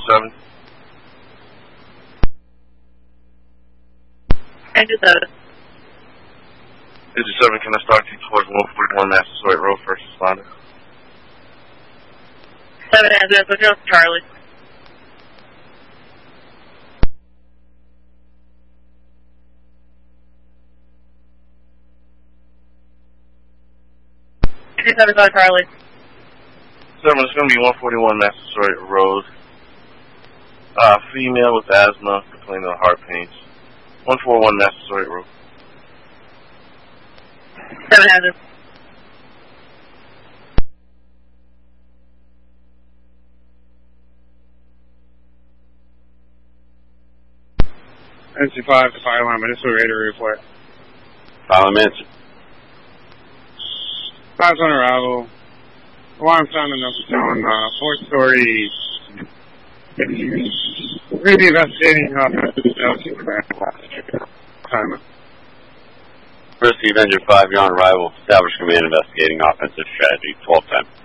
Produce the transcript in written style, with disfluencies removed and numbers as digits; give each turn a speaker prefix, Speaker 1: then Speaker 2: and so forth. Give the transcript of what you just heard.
Speaker 1: 7.
Speaker 2: Engine 7.
Speaker 1: Engine 7, can I start you towards 141 Massasoit Road, first responder?
Speaker 2: 7 has it, so Charlie. Engine 7 on Charlie.
Speaker 1: 7, it's going to be 141 Massasoit Road. Female with asthma, complaining of heart pains. 141 Massasoit Road.
Speaker 2: 7 has it.
Speaker 3: NC5 to fire alarm, initial radar report.
Speaker 4: File him answer.
Speaker 3: 5's on arrival. Alarm sound enough zone, 4-story. We're going to be investigating timer.
Speaker 4: First Avenger 5, you're on arrival. Establish command investigating offensive strategy, 12-10.